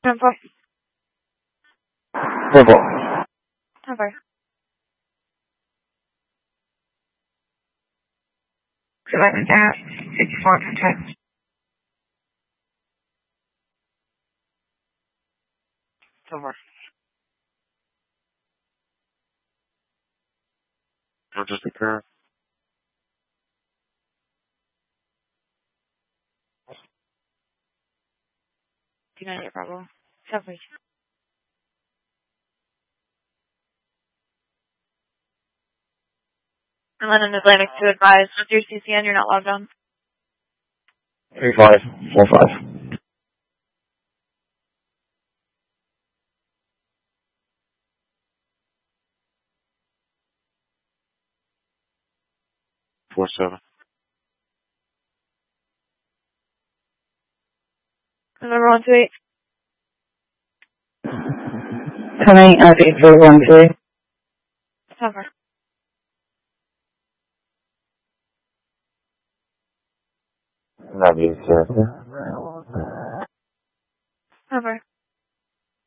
Number. Purple. Number. 11 out, 64 contact. Somewhere. Or just a pair. Do not get problem. Subway. London Atlantic to advise. With your CCN, you're not logged on. 3545. Four seven. Number 128. Coming at 8413. Number. Love you, sir.